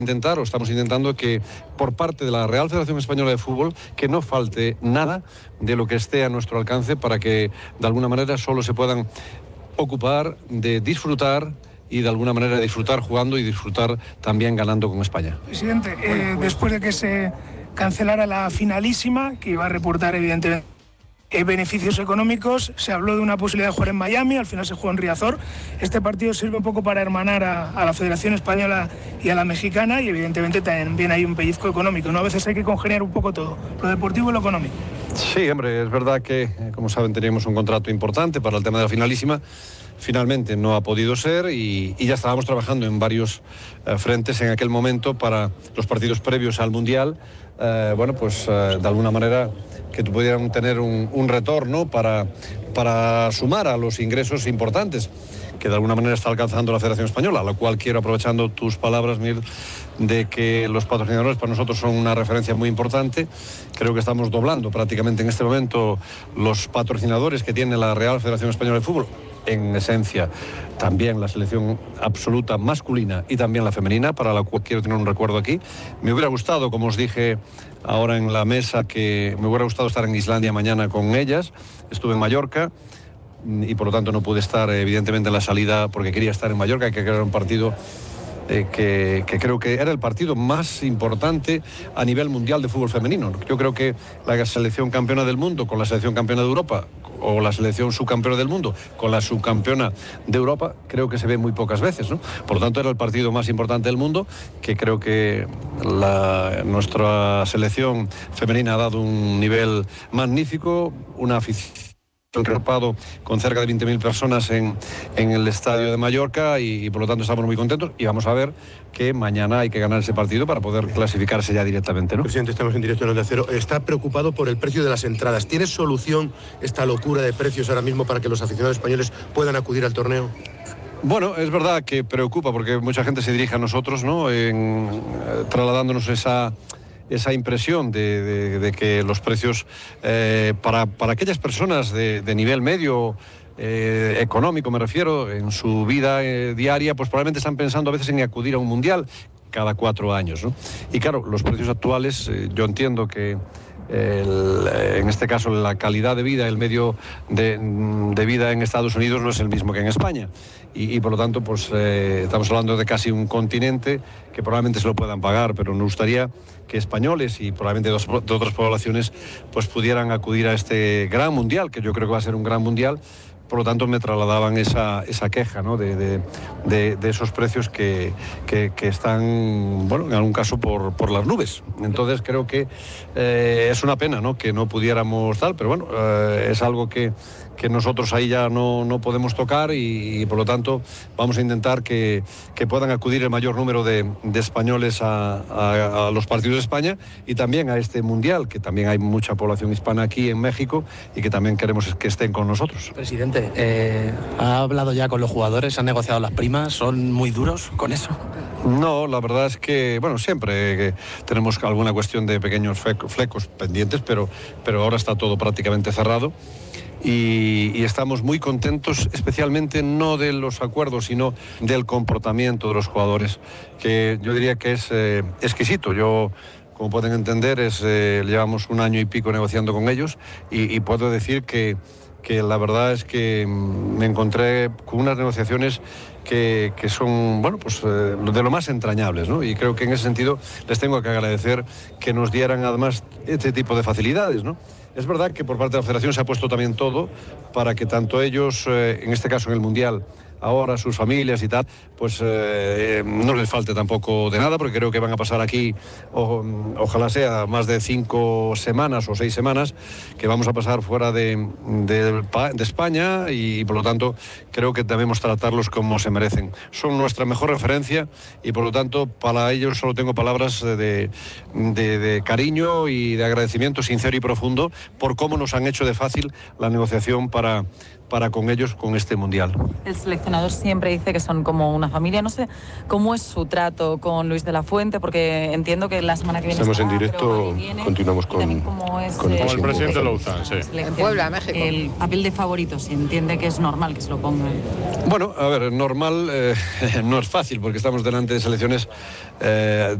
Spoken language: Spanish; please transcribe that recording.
intentar, o estamos intentando, que por parte de la Real Federación Española de Fútbol que no falte nada de lo que esté a nuestro alcance para que de alguna manera solo se puedan ocupar de disfrutar y de alguna manera disfrutar jugando y disfrutar también ganando con España. Presidente, después de que se cancelara la finalísima, que iba a reportar evidentemente beneficios económicos, se habló de una posibilidad de jugar en Miami, al final se jugó en Riazor. Este partido sirve un poco para hermanar a la Federación Española y a la mexicana, y evidentemente también hay un pellizco económico, ¿no? A veces hay que congeniar un poco todo, lo deportivo y lo económico. Sí, hombre, es verdad que, como saben, teníamos un contrato importante para el tema de la finalísima. Finalmente no ha podido ser y ya estábamos trabajando en varios frentes en aquel momento para los partidos previos al Mundial. De alguna manera que pudieran tener un retorno para sumar a los ingresos importantes que de alguna manera está alcanzando la Federación Española, a lo cual quiero, aprovechando tus palabras, Mir, de que los patrocinadores para nosotros son una referencia muy importante. Creo que estamos doblando prácticamente en este momento los patrocinadores que tiene la Real Federación Española de Fútbol. En esencia, también la selección absoluta masculina y también la femenina, para la cual quiero tener un recuerdo aquí. Me hubiera gustado, como os dije ahora en la mesa, que me hubiera gustado estar en Islandia mañana con ellas. Estuve en Mallorca y por lo tanto no pude estar evidentemente en la salida porque quería estar en Mallorca, que era un partido que creo que era el partido más importante a nivel mundial de fútbol femenino. Yo creo que la selección campeona del mundo con la selección campeona de Europa, o la selección subcampeona del mundo con la subcampeona de Europa, creo que se ve muy pocas veces, ¿no? Por lo tanto, era el partido más importante del mundo, que creo que nuestra selección femenina ha dado un nivel magnífico, una afición agrupado con cerca de 20.000 personas en el estadio de Mallorca y por lo tanto estamos muy contentos y vamos a ver que mañana hay que ganar ese partido para poder clasificarse ya directamente, ¿no? Presidente, estamos en directo en Onda Cero. Está preocupado por el precio de las entradas. ¿Tiene solución esta locura de precios ahora mismo para que los aficionados españoles puedan acudir al torneo? Bueno, es verdad que preocupa porque mucha gente se dirige a nosotros, ¿no? Trasladándonos esa impresión de que los precios para aquellas personas de nivel medio económico, me refiero, en su vida diaria, pues probablemente están pensando a veces en acudir a un mundial cada 4 años, ¿no? Y claro, los precios actuales, yo entiendo que en este caso la calidad de vida, el medio de vida en Estados Unidos no es el mismo que en España y por lo tanto pues estamos hablando de casi un continente que probablemente se lo puedan pagar, pero nos gustaría que españoles y probablemente de otras poblaciones pues pudieran acudir a este gran mundial, que yo creo que va a ser un gran mundial. Por lo tanto, me trasladaban esa queja, ¿no? de esos precios que están, bueno, en algún caso por las nubes. Entonces creo que es una pena, ¿no? Que no pudiéramos tal, pero bueno, es algo que nosotros ahí ya no podemos tocar y por lo tanto vamos a intentar que puedan acudir el mayor número de españoles a los partidos de España y también a este mundial, que también hay mucha población hispana aquí en México y que también queremos que estén con nosotros. Presidente, ¿ha hablado ya con los jugadores? ¿Han negociado las primas? ¿Son muy duros con eso? No, la verdad es que, bueno, siempre tenemos alguna cuestión de pequeños flecos pendientes, pero ahora está todo prácticamente cerrado. Y estamos muy contentos, especialmente no de los acuerdos, sino del comportamiento de los jugadores, que yo diría que es exquisito. Yo, como pueden entender, llevamos 1 año y pico negociando con ellos y puedo decir que la verdad es que me encontré con unas negociaciones que son, bueno, pues de lo más entrañables, ¿no? Y creo que en ese sentido les tengo que agradecer que nos dieran además este tipo de facilidades, ¿no? Es verdad que por parte de la Federación se ha puesto también todo para que tanto ellos, en este caso en el Mundial, ahora sus familias y tal, pues no les falte tampoco de nada, porque creo que van a pasar aquí, ojalá sea más de 5 semanas o 6 semanas, que vamos a pasar fuera de España y por lo tanto creo que debemos tratarlos como se merecen. Son nuestra mejor referencia y por lo tanto para ellos solo tengo palabras de cariño y de agradecimiento sincero y profundo por cómo nos han hecho de fácil la negociación para para con ellos con este Mundial. El seleccionador siempre dice que son como una familia. No sé cómo es su trato con Luis de la Fuente, porque entiendo que la semana que viene estamos estará, en directo, continuamos con el presidente Louzán, sí. En Puebla, México. El papel de favorito, si entiende que es normal que se lo pongan. Bueno, a ver, normal no es fácil, porque estamos delante de selecciones